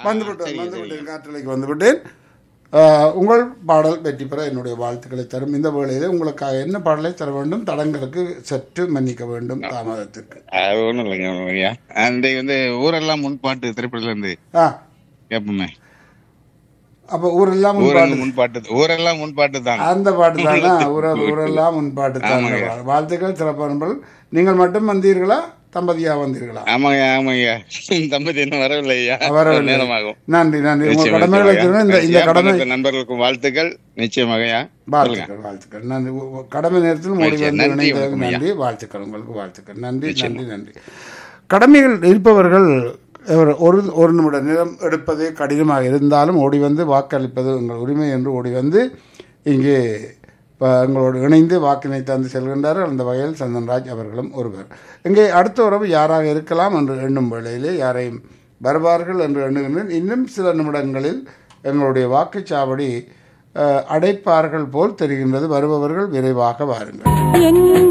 வந்துவிட்டேன் காற்றலைக்கு வந்துவிட்டேன். உங்கள் பாடல் வெற்றி பெற என்னுடைய வாழ்த்துக்களை தரும். இந்த வேளையில் உங்களுக்காக என்ன பாடலை தர வேண்டும்? தடங்களுக்கு சற்று மன்னிக்க வேண்டும் தாமதத்திற்கு. ஒண்ணும் இல்லைங்க. அந்த ஊரெல்லாம் முன்பாட்டு திரைப்படத்துல இருந்து கேட்போமே. அப்ப ஊரெல்லாம் முன்பாட்டு தான் அந்த பாட்டு தானா? ஊரெல்லாம் முன்பாட்டு தான். வாழ்த்துக்கள், சிறப்பான. நீங்கள் மட்டும் வந்தீர்களா, தம்பதியா வந்தீர்களா? ஆமாங்க தம்பதி இன்னும் வரவில்லையா? நேரமாகும். நன்றி. உங்கள் கடமைகளை இந்த கடமை நண்பர்களுக்கும் வாழ்த்துக்கள். நிச்சயமாக வாழ்த்துக்கள். நன்றி. கடமை நேரத்தில் மோடி வந்து இணைந்ததற்கு நன்றி. வாழ்த்துக்கள், உங்களுக்கு வாழ்த்துக்கள். நன்றி. கடமைகள் இருப்பவர்கள் ஒரு நிமிட நேரம் எடுப்பது கடினமாக இருந்தாலும் ஓடி வந்து வாக்களிப்பது எங்கள் உரிமை என்று ஓடி வந்து இங்கே எங்களோடு இணைந்து வாக்கினை தந்து செல்கின்றார்கள். அந்த வகையில் சந்தன்ராஜ் அவர்களும் ஒருவர். இங்கே அடுத்த உறவு யாராக இருக்கலாம் என்று எண்ணும் வேளையிலே யாரையும் வருவார்கள் என்று எண்ணுகின்றேன். இன்னும் சில நிமிடங்களில் எங்களுடைய வாக்குச்சாவடி அடைப்பார்கள் போல் தெரிகின்றது. வருபவர்கள் விரைவாக வாருங்கள்.